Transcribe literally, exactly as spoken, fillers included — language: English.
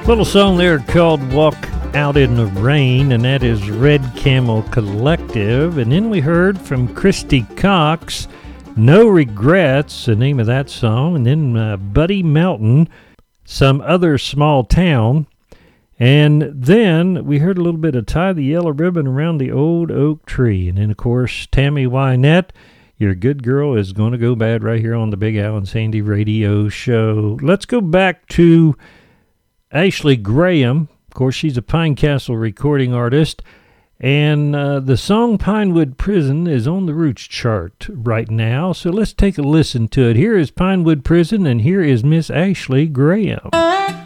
Little song there called Walk Out in the Rain, and that is Red Camel Collective. And then we heard from Christy Cox, No Regrets, the name of that song. And then uh, Buddy Melton, Some Other Small Town. And then we heard a little bit of Tie the Yellow Ribbon Around the Old Oak Tree. And then, of course, Tammy Wynette, Your Good Girl Is Gonna Go Bad, right here on the Big Al and Sandy Radio Show. Let's go back to Ashley Graham. Of course, she's a Pine Castle recording artist, and uh, the song Pinewood Prison is on the Roots chart right now, so let's take a listen to it. Here is Pinewood Prison, and here is Miss Ashley Graham.